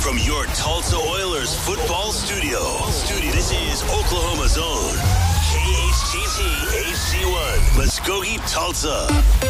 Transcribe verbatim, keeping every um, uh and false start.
from your Tulsa Oilers football studio. Studio. This is Oklahoma's own K H T T H C one, Muskogee, Tulsa.